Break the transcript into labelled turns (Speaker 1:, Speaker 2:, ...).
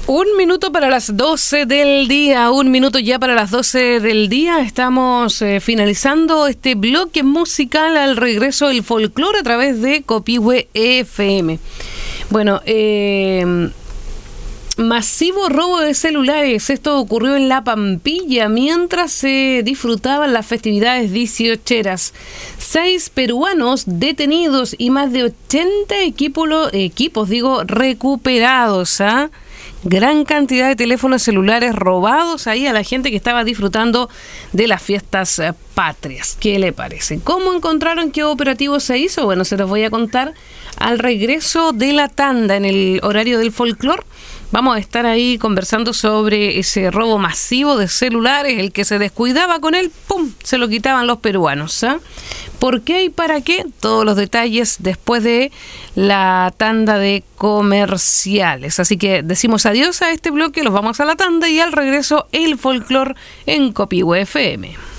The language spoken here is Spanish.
Speaker 1: Un minuto para las 12 del día, un minuto ya para las 12 del día. Estamos finalizando este bloque musical al regreso del folclore a través de Copihue FM. Bueno, masivo robo de celulares. Esto ocurrió en La Pampilla mientras se disfrutaban las festividades 18eras. 6 peruanos detenidos y más de 80 equipos recuperados, ¿ah? Gran cantidad de teléfonos celulares robados ahí a la gente que estaba disfrutando de las fiestas patrias. ¿Qué le parece? ¿Cómo encontraron? ¿Qué operativo se hizo? Bueno, se los voy a contar al regreso de la tanda en el horario del folclore. Vamos a estar ahí conversando sobre ese robo masivo de celulares, el que se descuidaba con él, ¡pum!, se lo quitaban los peruanos, ¿eh? ¿Por qué y para qué? Todos los detalles después de la tanda de comerciales. Así que decimos adiós a este bloque, los vamos a la tanda y al regreso el folclore en Copihue FM.